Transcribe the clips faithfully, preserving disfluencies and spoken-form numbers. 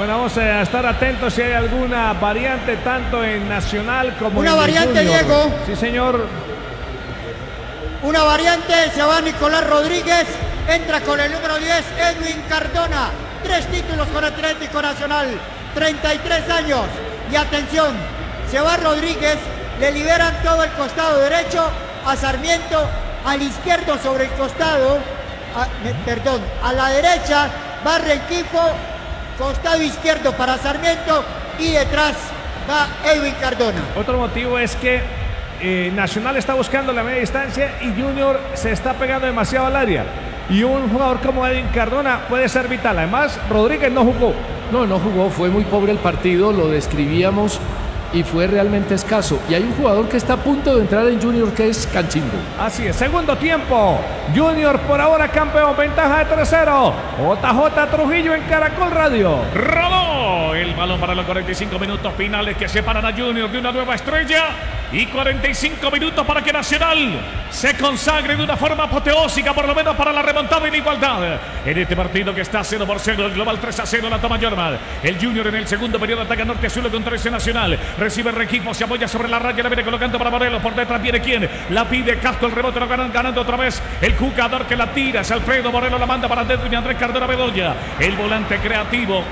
Bueno, vamos a estar atentos si hay alguna variante tanto en Nacional como Una en variante, Junior. Diego. Sí, señor. Una variante, se va Nicolás Rodríguez, entra con el número diez, Edwin Cardona. Tres títulos con Atlético Nacional, treinta y tres años. Y atención, se va Rodríguez, le liberan todo el costado derecho a Sarmiento, al izquierdo sobre el costado, a, me, perdón, a la derecha va Rengifo, costado izquierdo para Sarmiento y detrás va Edwin Cardona. Otro motivo es que eh, Nacional está buscando la media distancia y Junior se está pegando demasiado al área. Y un jugador como Edwin Cardona puede ser vital. Además, Rodríguez no jugó. No, no jugó, fue muy pobre el partido, lo describíamos y fue realmente escaso. Y hay un jugador que está a punto de entrar en Junior que es Canchimbo. Así es, segundo tiempo. Junior por ahora campeón, ventaja de tres cero. J J Trujillo en Caracol Radio. Rodó el balón para los cuarenta y cinco minutos finales que separan a Junior de una nueva estrella. Y cuarenta y cinco minutos para que Nacional se consagre de una forma apoteósica, por lo menos para la remontada y la igualdad. En este partido que está cero por cero, el global tres a cero, la toma Jorman. El Junior en el segundo periodo ataca norte azul contra ese Nacional. Recibe Rengifo, se apoya sobre la raya, la viene colocando para Morelos. Por detrás viene quien la pide, Castro, el rebote, lo ganan, ganando otra vez. El jugador que la tira es Alfredo Morelos, la manda para Andrés Andrés Cardona Bedoya. El volante creativo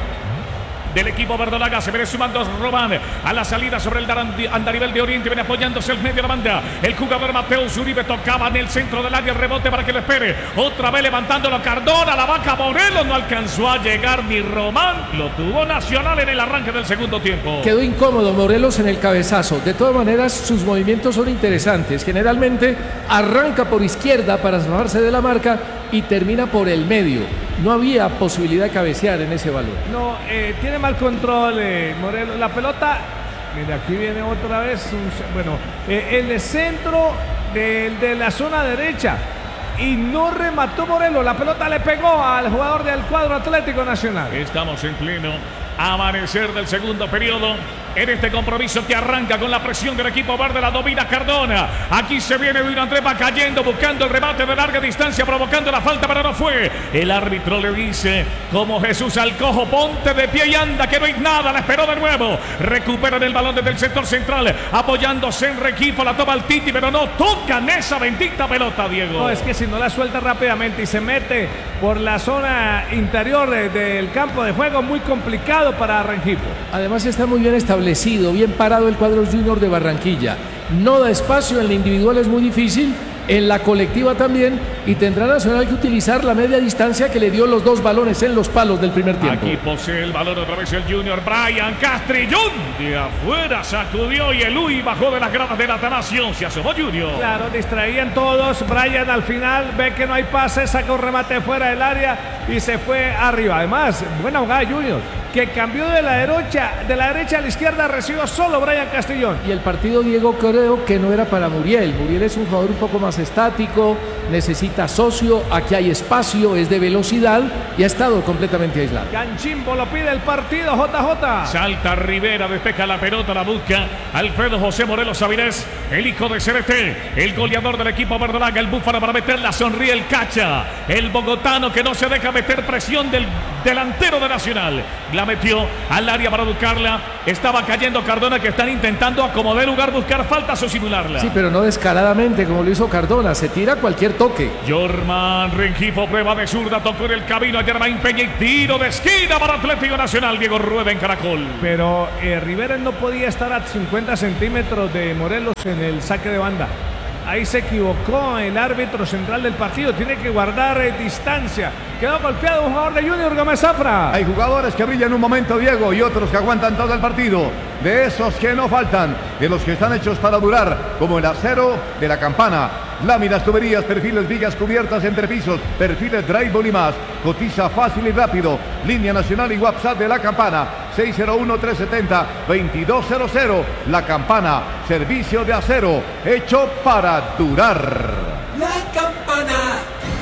del equipo verdolaga, se viene sumando Román a la salida sobre el andarivel de Oriente, viene apoyándose el medio de la banda, el jugador Mateo Zuribe tocaba en el centro del área, el rebote para que lo espere, otra vez levantándolo Cardona, la vaca Morelos, no alcanzó a llegar ni Román, lo tuvo Nacional en el arranque del segundo tiempo. Quedó incómodo Morelos en el cabezazo, de todas maneras sus movimientos son interesantes, generalmente arranca por izquierda para zafarse de la marca y termina por el medio. No había posibilidad de cabecear en ese balón. No, eh, tiene mal control eh, Morelos. La pelota, mira, aquí viene otra vez. Un, bueno, eh, en el centro de, de la zona derecha. Y no remató Morelos. La pelota le pegó al jugador del cuadro Atlético Nacional. Estamos en pleno amanecer del segundo periodo. En este compromiso que arranca con la presión del equipo verde, la domina Cardona. Aquí se viene Luis Andrés, va cayendo, buscando el remate de larga distancia, provocando la falta, pero no fue. El árbitro le dice, como Jesús al cojo, ponte de pie y anda, que no hay nada. La esperó de nuevo. Recuperan el balón desde el sector central, apoyándose en Rengifo, la toma el Titi, pero no tocan esa bendita pelota, Diego. No, es que si no la suelta rápidamente y se mete por la zona interior de, del campo de juego, muy complicado para Rengifo. Además está muy bien establecido, bien parado el cuadro Junior de Barranquilla. No da espacio, en la individual es muy difícil, en la colectiva también, y tendrá Nacional que utilizar la media distancia que le dio los dos balones en los palos del primer tiempo. Aquí posee el balón otra vez el Junior, Brian Castrillón, de afuera sacudió y el U I bajó de las gradas del Atanasio, se asomó Junior. Claro, distraían todos, Brian al final ve que no hay pase, saca un remate fuera del área y se fue arriba. Además, buena jugada Junior, que cambió de la derecha, de la derecha a la izquierda, recibió solo Brian Castrillón. Y el partido, Diego, creo que no era para Muriel. Muriel es un jugador un poco más estático, necesita socio, aquí hay espacio, es de velocidad y ha estado completamente aislado. Canchimbo lo pide el partido, J J. Salta Rivera, despeja la pelota, la busca Alfredo José Morelos Avilés, el hijo de C R T, el goleador del equipo verdolaga, el búfalo para meterla, sonríe el Cacha, el bogotano que no se deja meter presión del delantero de Nacional. La metió al área para buscarla. Estaba cayendo Cardona, que están intentando acomodar el lugar, buscar faltas o simularla. Sí, pero no descaradamente como lo hizo Cardona. Se tira cualquier toque. Jorman Rengifo, prueba de zurda, tocó en el camino a Germain Peña y tiro de esquina para Atlético Nacional. Diego Rueda en Caracol. Pero eh, Rivera no podía estar a cincuenta centímetros de Morelos en el saque de banda. Ahí se equivocó el árbitro central del partido. Tiene que guardar eh, distancia. Quedó golpeado un jugador de Junior, Gómez Zafra. Hay jugadores que brillan un momento, Diego, y otros que aguantan todo el partido. De esos que no faltan, de los que están hechos para durar, como el acero de la Campana. Láminas, tuberías, perfiles, vigas cubiertas entre pisos, perfiles drywall y más. Cotiza fácil y rápido. Línea nacional y WhatsApp de la Campana. seis cero uno, tres siete cero, dos dos cero cero. La Campana, servicio de acero, hecho para durar. La Campana,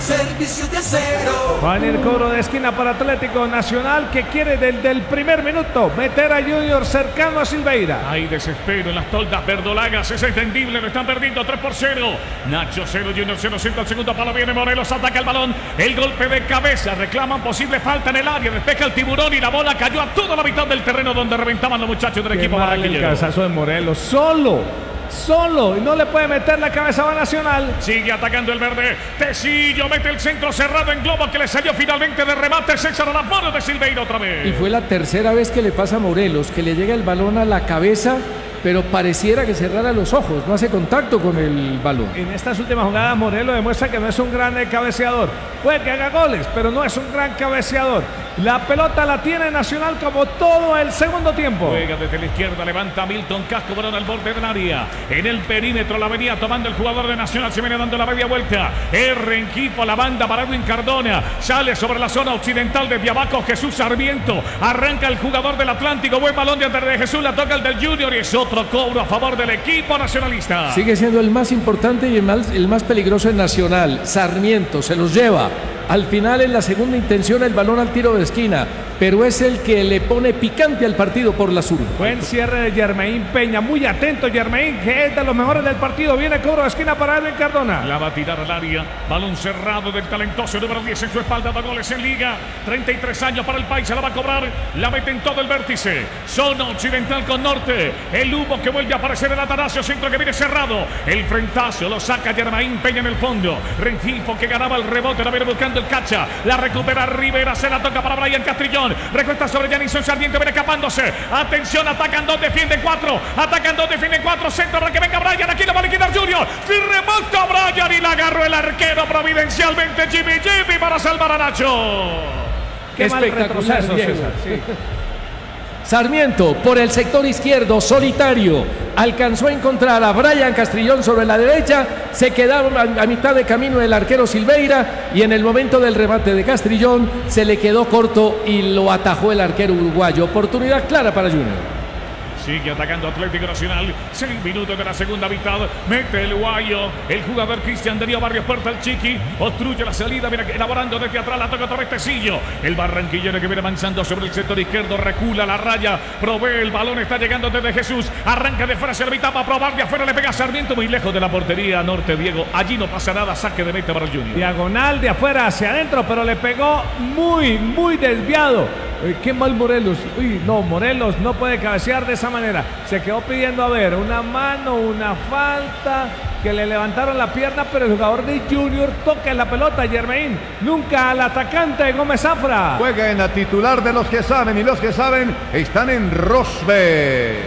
servicio de acero. Va a venir cobro de esquina para Atlético Nacional, que quiere desde el primer minuto meter a Junior cercano a Silveira. Hay desespero en las toldas verdolagas, es entendible, lo están perdiendo tres por cero. Nacho cero, Junior cero, cinco al segundo palo, viene Morelos, ataca el balón, el golpe de cabeza, reclaman posible falta en el área, despeja el tiburón y la bola cayó a toda la mitad del terreno donde reventaban los muchachos del Qué equipo mal el barranquillero. cabezazo de Morelos, solo. Solo, y no le puede meter la cabeza a Nacional. Sigue atacando el verde. Tecillo mete el centro cerrado en globo que le salió finalmente de remate. César a las manos de Silveira otra vez. Y fue la tercera vez que le pasa a Morelos, que le llega el balón a la cabeza, pero pareciera que cerrara los ojos, no hace contacto con el balón. En estas últimas jugadas Morelos demuestra que no es un gran cabeceador. Puede que haga goles, pero no es un gran cabeceador. La pelota la tiene Nacional como todo el segundo tiempo. Juega desde la izquierda, levanta Milton Casco, balón al borde del área. En el perímetro la venía tomando el jugador de Nacional, se viene dando la media vuelta. R en equipo, la banda para Edwin Cardona. Sale sobre la zona occidental desde abajo Jesús Sarmiento. Arranca el jugador del Atlántico, buen balón de Andrés de Jesús, la toca el del Junior y es otro cobro a favor del equipo nacionalista. Sigue siendo el más importante y el más, el más peligroso en Nacional. Sarmiento se los lleva. Al final, en la segunda intención, el balón al tiro de esquina, pero es el que le pone picante al partido por la zurda. Buen cierre de Germain Peña, muy atento Germain, que es de los mejores del partido. Viene cobro de esquina para Edwin Cardona. La va a tirar al área, balón cerrado del talentoso número diez en su espalda, dos goles en liga, treinta y tres años para el país, se la va a cobrar, la mete en todo el vértice, zona occidental con norte, el humo que vuelve a aparecer en Atanasio, centro que viene cerrado, el frentazo lo saca Germain Peña en el fondo, Rengifo que ganaba el rebote, la viene buscando el cacha, la recupera Rivera, se la toca para Brian Castrillón, recuesta sobre Janison Sarmiento, viene escapándose, atención, atacan dos, defienden cuatro, atacan dos, defienden cuatro, centro para que venga Brian, aquí lo va a liquidar Junior, y remata Brian y la agarró el arquero providencialmente Jimmy Jimmy para salvar a Nacho. Qué mal Espectacular, retroceso, Diego. César, sí. Sarmiento por el sector izquierdo, solitario, alcanzó a encontrar a Brian Castrillón sobre la derecha, se quedaba a, a mitad de camino el arquero Silveira y en el momento del remate de Castrillón se le quedó corto y lo atajó el arquero uruguayo. Oportunidad clara para Junior. Sigue atacando Atlético Nacional. Seis minutos de la segunda mitad. Mete el guayo. El jugador Cristian Darío Barrios Puerta, el Chiqui. Obstruye la salida. Viene elaborando desde atrás. La toca otra vez Tecillo. El barranquillero que viene avanzando sobre el sector izquierdo. Recula la raya. Provee el balón. Está llegando desde Jesús. Arranca de fuera hacia la mitad para probar. De afuera le pega a Sarmiento. Muy lejos de la portería norte, Diego. Allí no pasa nada. Saque de meta para el Junior. Diagonal de afuera hacia adentro, pero le pegó muy, muy desviado. Uy, qué mal Morelos. Uy, no, Morelos no puede cabecear de esa manera. Se quedó pidiendo, a ver, una mano, una falta, que le levantaron la pierna, pero el jugador de Junior toca en la pelota, Germain. Nunca al atacante Gómez Zafra. Juega en la titular de los que saben, y los que saben están en Rosbet.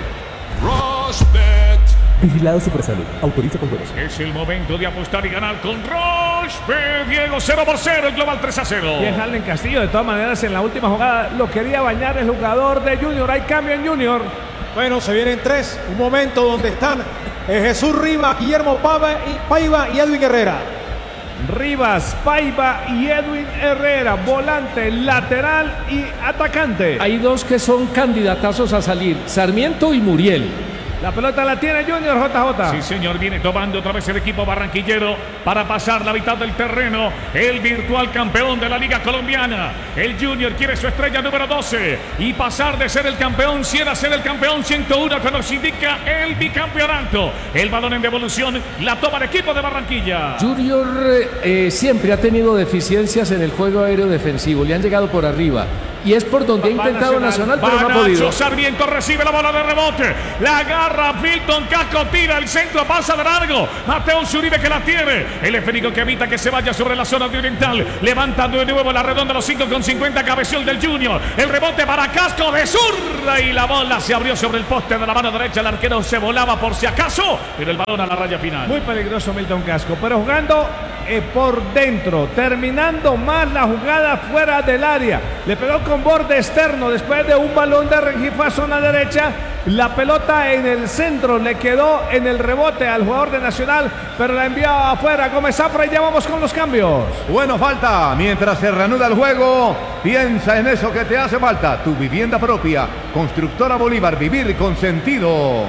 Rosbet. Vigilado Supersalud. Autoriza con juegos. Es el momento de apostar y ganar con Rosbet. Diego, cero por cero, el global tres a cero. Bien, Harlen Castillo, de todas maneras, en la última jugada lo quería bañar el jugador de Junior. Hay cambio en Junior. Bueno, se vienen tres. Un momento donde están eh, Jesús Rivas, Guillermo Pava y, Paiva y Edwin Herrera. Rivas, Paiva y Edwin Herrera, volante, lateral y atacante. Hay dos que son candidatazos a salir, Sarmiento y Muriel. La pelota la tiene Junior, J J. Sí, señor, viene tomando otra vez el equipo barranquillero para pasar la mitad del terreno. El virtual campeón de la Liga Colombiana. El Junior quiere su estrella número doce y pasar de ser el campeón cien a ser el campeón ciento uno, que nos indica el bicampeonato. El balón en devolución, la toma el equipo de Barranquilla. Junior eh, siempre ha tenido deficiencias en el juego aéreo defensivo, le han llegado por arriba. Y es por donde ha intentado Nacional, pero no ha podido. Nacho Sarmiento recibe la bola de rebote. La agarra Milton Casco, tira el centro, pasa de largo. Mateo Zuribe que la tiene. El esférico que evita que se vaya sobre la zona de oriental. Levanta de nuevo la redonda, los cinco con cincuenta. Cabeció el del Junior. El rebote para Casco de zurda. Y la bola se abrió sobre el poste de la mano derecha. El arquero se volaba por si acaso. Pero el balón a la raya final. Muy peligroso Milton Casco, pero jugando eh, por dentro. Terminando más la jugada fuera del área. Le pegó con borde externo después de un balón de Rengifo a zona derecha. La pelota en el centro le quedó en el rebote al jugador de Nacional, pero la envió afuera Gómez Zafra y ya vamos con los cambios. Bueno, falta. Mientras se reanuda el juego, piensa en eso que te hace falta. Tu vivienda propia. Constructora Bolívar. Vivir con sentido.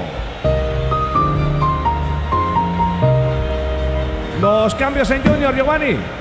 Los cambios en Junior, Giovanni.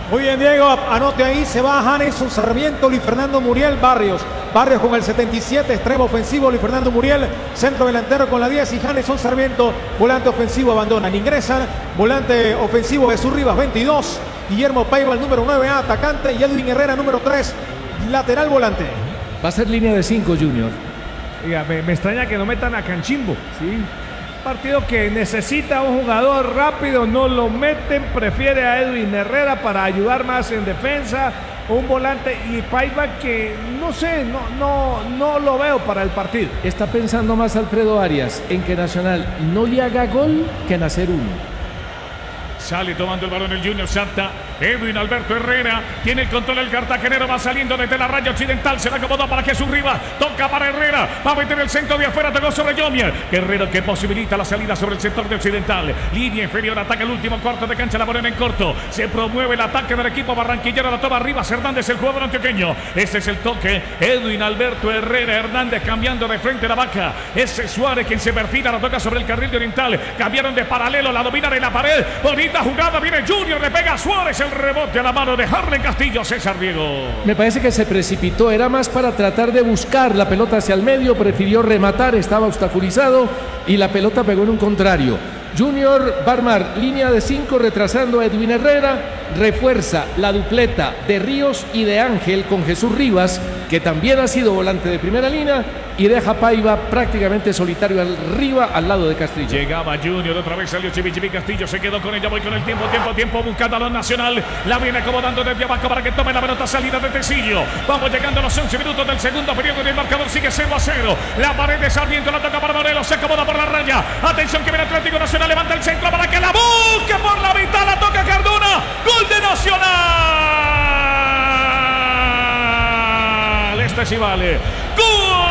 Muy bien, Diego, anote ahí, se va Janeson Sarmiento, Luis Fernando Muriel, Barrios. Barrios con el setenta y siete, extremo ofensivo, Luis Fernando Muriel, centro delantero con la diez y Janeson Sarmiento, volante ofensivo, abandonan. Ingresan, volante ofensivo Jesús Rivas, veintidós, Guillermo Paiva, el número nueve, atacante, y Edwin Herrera, número tres, lateral volante. Va a ser línea de cinco, Junior. Oiga, me, me extraña que no metan a Canchimbo, ¿sí? Partido que necesita un jugador rápido, no lo meten, prefiere a Edwin Herrera para ayudar más en defensa, un volante y Paiva que no sé, no, no, no lo veo para el partido. Está pensando más Alfredo Arias en que Nacional no le haga gol que en hacer uno. Sale tomando el balón el Junior Santa. Edwin Alberto Herrera tiene el control del cartagenero. Va saliendo desde la raya occidental. Se la acomoda para Jesús Rivas. Toca para Herrera. Va a meter el centro de afuera. Tocó sobre Yomier. Guerrero que posibilita la salida sobre el sector de occidental. Línea inferior. Ataca el último cuarto de cancha. La Morena en corto. Se promueve el ataque del equipo barranquillero. La toma Rivas Hernández, el jugador antioqueño. Ese es el toque. Edwin Alberto Herrera Hernández cambiando de frente la vaca. Ese Suárez quien se perfila. La toca sobre el carril de oriental. Cambiaron de paralelo. La dominan en la pared. Bonita jugada, viene Junior, le pega a Suárez, el rebote a la mano de Harlen Castillo. César Diego. Me parece que se precipitó, era más para tratar de buscar la pelota hacia el medio, prefirió rematar, estaba obstaculizado y la pelota pegó en un contrario. Junior va a armar línea de cinco retrasando a Edwin Herrera, refuerza la dupleta de Ríos y de Ángel con Jesús Rivas, que también ha sido volante de primera línea, y deja Paiva prácticamente solitario arriba al lado de Castillo. Llegaba Junior, otra vez salió Chivi Chivi Castillo, se quedó con ella, voy con el tiempo, tiempo, tiempo, buscando a la Nacional, la viene acomodando desde abajo para que tome la pelota, salida de Tecillo. Vamos llegando a los once minutos del segundo periodo y el marcador sigue cero a cero. La pared de Sarmiento la toca para Morelos, se acomoda por la raya. Atención que viene Atlético Nacional, levanta el centro para que la busque por la mitad, la toca Cardona, gol de Nacional. Este sí vale. ¡Gol!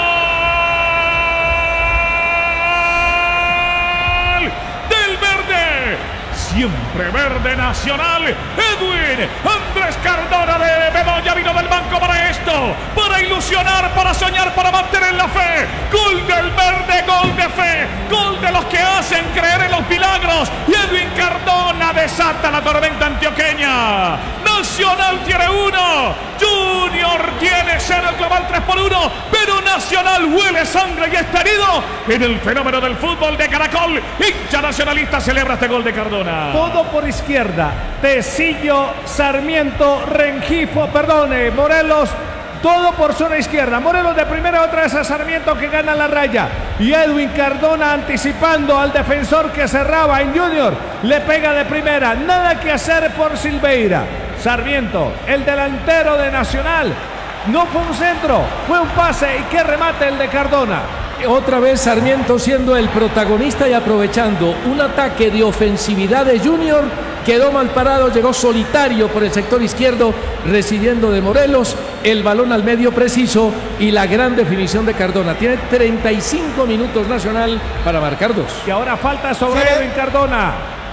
Siempre verde Nacional. Edwin Andrés Cardona de Bedoya vino del banco para esto, para ilusionar, para soñar, para mantener la fe. Gol del verde, gol de fe, gol de los que hacen creer en los milagros. Y Edwin Cardona desata la tormenta antioqueña. Nacional tiene uno, Junior tiene cero, global tres por uno, pero Nacional huele sangre y está herido en el fenómeno del fútbol de Caracol. Hincha nacionalista celebra este gol de Cardona. Todo por izquierda, Tecillo, Sarmiento, Rengifo, perdone, Morelos, todo por zona izquierda. Morelos de primera, otra vez a Sarmiento que gana la raya. Y Edwin Cardona anticipando al defensor que cerraba en Junior. Le pega de primera, nada que hacer por Silveira. Sarmiento, el delantero de Nacional. No fue un centro, fue un pase y qué remate el de Cardona. Otra vez Sarmiento siendo el protagonista y aprovechando un ataque de ofensividad de Junior. Quedó mal parado, llegó solitario por el sector izquierdo, recibiendo de Morelos el balón al medio preciso y la gran definición de Cardona. Tiene treinta y cinco minutos Nacional para marcar dos. Y ahora falta sobre sí. Edwin Cardona.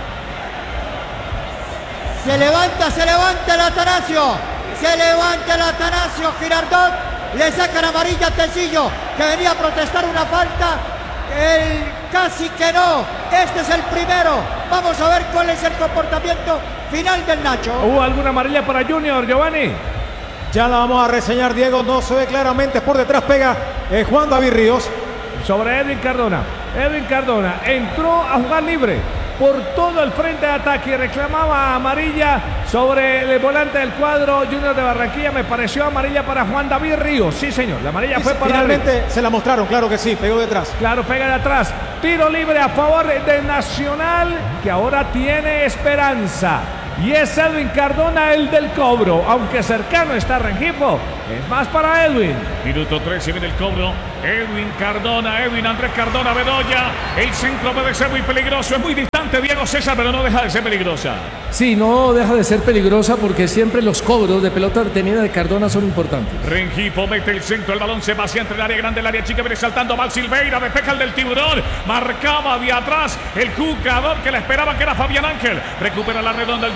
Se levanta, se levanta el Atanasio. Se levanta el Atanasio Girardot. Le sacan amarilla a Tecillo, que venía a protestar una falta. El casi que no. Este es el primero. Vamos a ver cuál es el comportamiento final del Nacho. ¿Hubo alguna amarilla para Junior, Giovanni? Ya la vamos a reseñar, Diego. No se ve claramente. Por detrás pega eh, Juan David Ríos. Sobre Edwin Cardona. Edwin Cardona entró a jugar libre por todo el frente de ataque y reclamaba amarilla sobre el volante del cuadro Junior de Barranquilla. Me pareció amarilla para Juan David Ríos. Sí, señor, la amarilla fue para finalmente Ríos. Se la mostraron, claro que sí, pegó detrás. Claro, pega de atrás. Tiro libre a favor de Nacional, que ahora tiene esperanza. Y es Edwin Cardona el del cobro, aunque cercano está Rengifo. Es más para Edwin. Minuto trece viene el cobro. Edwin Cardona, Edwin Andrés Cardona Bedoya. El centro puede ser muy peligroso. Es muy distante Diego César, pero no deja de ser peligrosa. Sí, no deja de ser peligrosa porque siempre los cobros de pelota detenida de Cardona son importantes. Rengifo mete el centro, el balón se vacía entre el área grande y el área chica. Viene saltando Val Silveira, despeja el del Tiburón. Marcaba de atrás el jugador que le esperaba, que era Fabián Ángel. Recupera la redonda el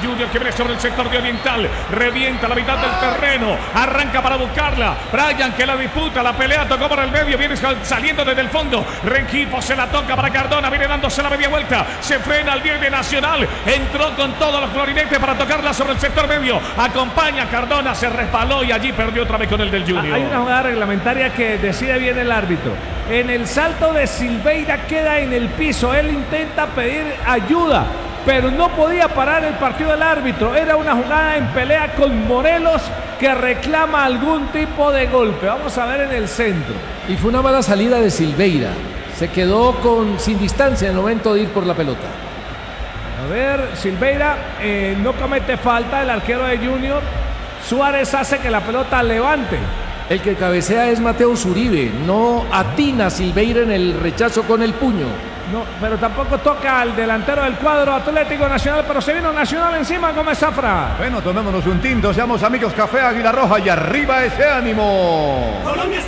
Junior que viene sobre el sector de Oriental. Revienta la mitad del terreno. Arranca para buscarla. Brian que la disputa. La pelea tocó por el medio. Viene saliendo desde el fondo. Rengifo se la toca para Cardona. Viene dándose la media vuelta. Se frena al diez de Nacional. Entró con todos los florinetes para tocarla sobre el sector medio. Acompaña a Cardona. Se respaló y allí perdió otra vez con el del Junior. Hay una jugada reglamentaria que decide bien el árbitro. En el salto de Silveira queda en el piso. Él intenta pedir ayuda, pero no podía parar el partido del árbitro. Era una jugada en pelea con Morelos que reclama algún tipo de golpe. Vamos a ver en el centro. Y fue una mala salida de Silveira. Se quedó con, sin distancia en el momento de ir por la pelota. A ver, Silveira eh, no comete falta. El arquero de Junior. Suárez hace que la pelota levante. El que cabecea es Mateo Zuribe. No atina Silveira en el rechazo con el puño. No, pero tampoco toca al delantero del cuadro Atlético Nacional, pero se vino Nacional encima, Gómez Zafra. Bueno, tomémonos un tinto, seamos amigos, Café Águila Roja y arriba ese ánimo. Colombia